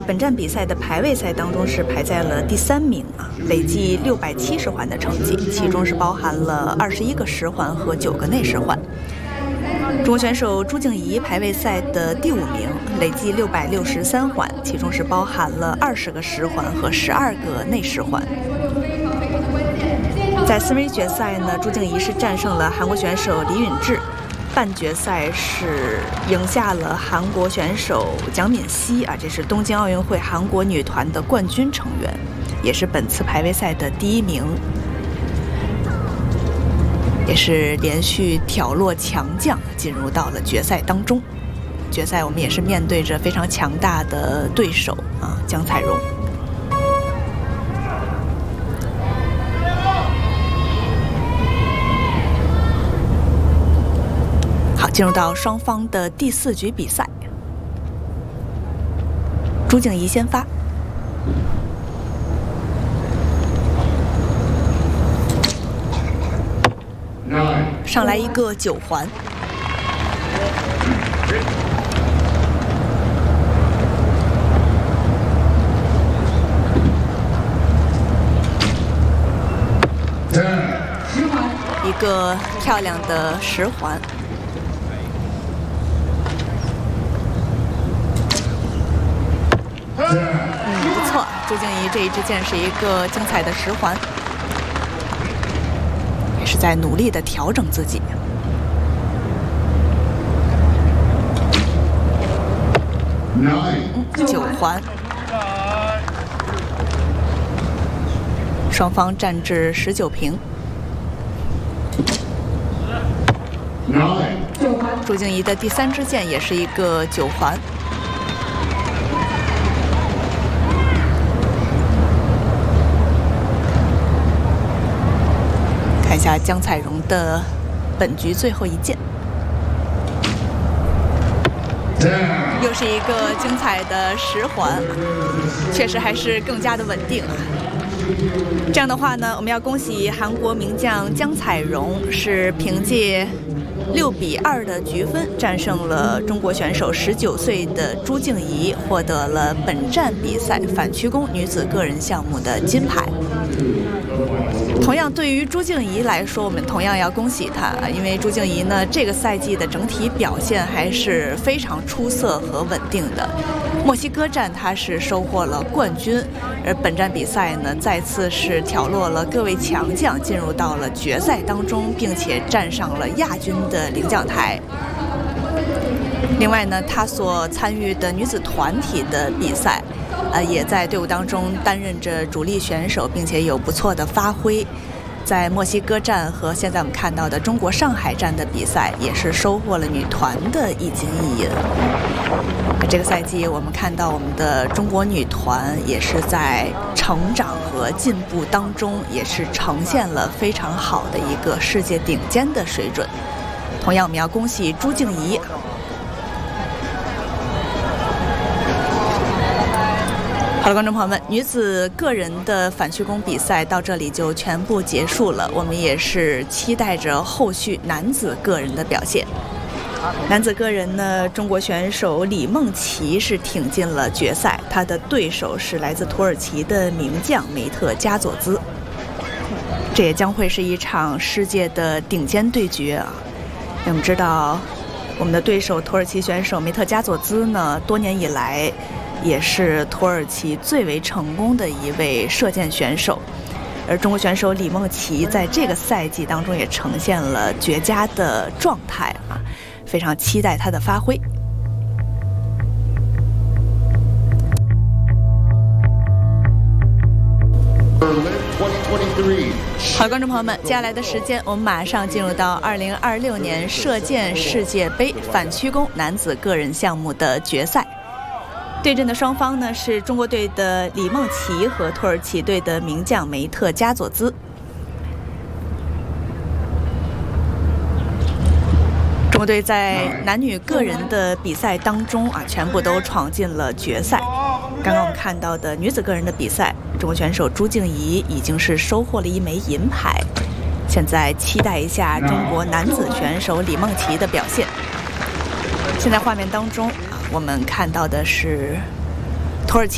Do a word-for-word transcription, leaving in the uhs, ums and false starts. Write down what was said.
本站比赛的排位赛当中是排在了第三名啊，累计六百七十环的成绩，其中是包含了二十一个十环和九个内十环。中国选手朱静怡排位赛的第五名，累计六百六十三环，其中是包含了二十个十环和十二个内十环。在四分之一决赛呢，朱静怡是战胜了韩国选手李允智。半决赛是赢下了韩国选手蒋敏熙啊，这是东京奥运会韩国女团的冠军成员，也是本次排位赛的第一名，也是连续挑落强将，进入到了决赛当中。决赛我们也是面对着非常强大的对手啊，姜彩荣。进入到双方的第四局比赛，朱静怡先发，上来一个九环，一个漂亮的十环。嗯，不错，朱静怡这一支箭是一个精彩的十环，也是在努力的调整自己。嗯，九环，双方战至十九平。朱静怡的第三支箭也是一个九环。看一下姜彩荣的本局最后一箭，又是一个精彩的十环，确实还是更加的稳定啊。这样的话呢，我们要恭喜韩国名将姜彩荣是凭借六比二的局分战胜了中国选手十九岁的朱静怡，获得了本站比赛反曲弓女子个人项目的金牌。同样，对于朱静怡来说，我们同样要恭喜她，因为朱静怡呢这个赛季的整体表现还是非常出色和稳定的。墨西哥站她是收获了冠军，而本站比赛呢再次是挑落了各位强将，进入到了决赛当中，并且站上了亚军的领奖台。另外呢，她所参与的女子团体的比赛，呃，也在队伍当中担任着主力选手，并且有不错的发挥。在墨西哥站和现在我们看到的中国上海站的比赛，也是收获了女团的一金一银。这个赛季我们看到我们的中国女团也是在成长和进步当中，也是呈现了非常好的一个世界顶尖的水准。同样，我们要恭喜朱静怡。好了，观众朋友们，女子个人的反曲弓比赛到这里就全部结束了。我们也是期待着后续男子个人的表现。男子个人呢，中国选手李梦琪是挺进了决赛，他的对手是来自土耳其的名将梅特加佐兹。这也将会是一场世界的顶尖对决啊！我们知道，我们的对手土耳其选手梅特加佐兹呢，多年以来也是土耳其最为成功的一位射箭选手，而中国选手李梦琪在这个赛季当中也呈现了绝佳的状态啊，非常期待他的发挥。好，观众朋友们，接下来的时间我们马上进入到二零二六年射箭世界杯反曲弓男子个人项目的决赛。对阵的双方呢是中国队的李梦琪和土耳其队的名将梅特加佐兹。中国队在男女个人的比赛当中啊，全部都闯进了决赛。刚刚我们看到的女子个人的比赛，中国选手朱静怡已经是收获了一枚银牌。现在期待一下中国男子选手李梦琪的表现。现在画面当中啊，我们看到的是土耳其